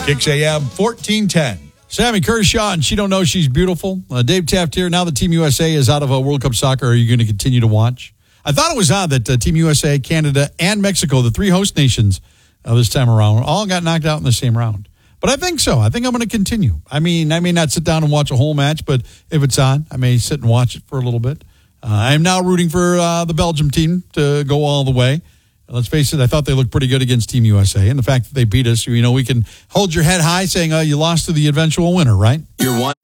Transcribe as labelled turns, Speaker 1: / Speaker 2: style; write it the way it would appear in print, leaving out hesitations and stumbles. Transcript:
Speaker 1: Kicks AM 1410. Sammy Kershaw, and she don't know she's beautiful. Dave Taft here. Now that Team USA is out of World Cup soccer, are you going to continue to watch? I thought it was odd that Team USA, Canada, and Mexico, the three host nations this time around, all got knocked out in the same round. But I think so. I think I'm going to continue. I mean, I may not sit down and watch a whole match, but if it's on, I may sit and watch it for a little bit. I am now rooting for the Belgium team to go all the way. Let's face it, I thought they looked pretty good against Team USA. And the fact that they beat us, we can hold your head high saying you lost to the eventual winner, right?
Speaker 2: You're one.